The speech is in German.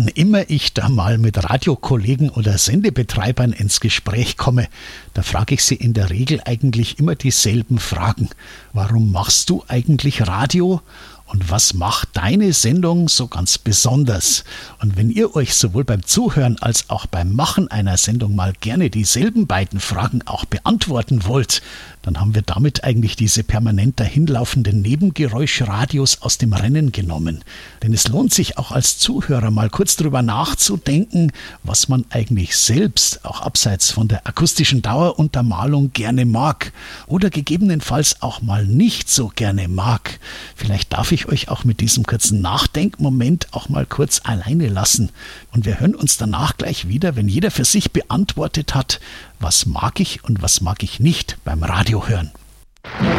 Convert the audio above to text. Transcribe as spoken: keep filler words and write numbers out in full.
wann immer ich da mal mit Radiokollegen oder Sendebetreibern ins Gespräch komme, da frage ich sie in der Regel eigentlich immer dieselben Fragen. Warum machst du eigentlich Radio? Und was macht deine Sendung so ganz besonders? Und wenn ihr euch sowohl beim Zuhören als auch beim Machen einer Sendung mal gerne dieselben beiden Fragen auch beantworten wollt, dann haben wir damit eigentlich diese permanent dahinlaufenden Nebengeräuschradios aus dem Rennen genommen. Denn es lohnt sich auch als Zuhörer mal kurz drüber nachzudenken, was man eigentlich selbst, auch abseits von der akustischen Daueruntermalung, gerne mag oder gegebenenfalls auch mal nicht so gerne mag. Vielleicht darf ich euch auch mit diesem kurzen Nachdenkmoment auch mal kurz alleine lassen. Und wir hören uns danach gleich wieder, wenn jeder für sich beantwortet hat, was mag ich und was mag ich nicht beim Radio hören.